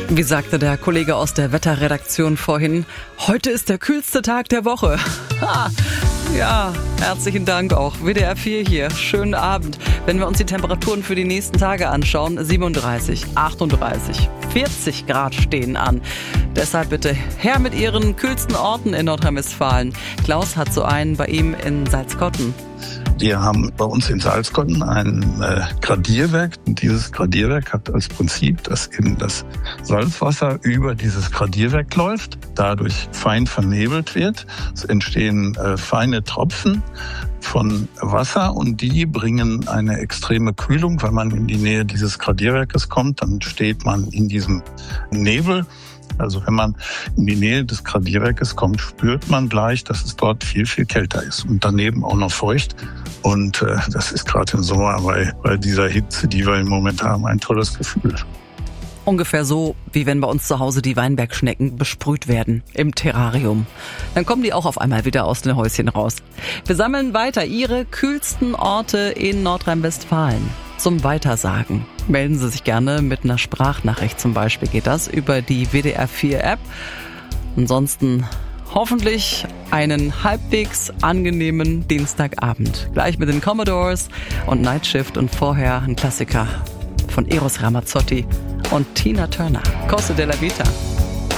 Wie sagte der Kollege aus der Wetterredaktion vorhin, heute ist der kühlste Tag der Woche. Ha, ja, herzlichen Dank auch. WDR 4 hier. Schönen Abend. Wenn wir uns die Temperaturen für die nächsten Tage anschauen, 37, 38, 40 Grad stehen an. Deshalb bitte her mit Ihren kühlsten Orten in Nordrhein-Westfalen. Klaus hat so einen bei ihm in Salzkotten. Wir haben bei uns in Salzkotten ein Gradierwerk. Und dieses Gradierwerk hat als Prinzip, dass eben das Salzwasser über dieses Gradierwerk läuft, dadurch fein vernebelt wird. Es entstehen feine Tropfen von Wasser und die bringen eine extreme Kühlung. Wenn man in die Nähe dieses Gradierwerkes kommt, dann steht man in diesem Nebel. Also wenn man in die Nähe des Gradierwerkes kommt, spürt man gleich, dass es dort viel, viel kälter ist. Und daneben auch noch feucht. Und das ist gerade im Sommer bei dieser Hitze, die wir im Moment haben, ein tolles Gefühl. Ungefähr so, wie wenn bei uns zu Hause die Weinbergschnecken besprüht werden im Terrarium. Dann kommen die auch auf einmal wieder aus den Häuschen raus. Wir sammeln weiter Ihre kühlsten Orte in Nordrhein-Westfalen. Zum Weitersagen. Melden Sie sich gerne mit einer Sprachnachricht zum Beispiel. Geht das über die WDR 4 App. Ansonsten hoffentlich einen halbwegs angenehmen Dienstagabend. Gleich mit den Commodores und Night Shift und vorher ein Klassiker von Eros Ramazzotti und Tina Turner. Costa della Vita.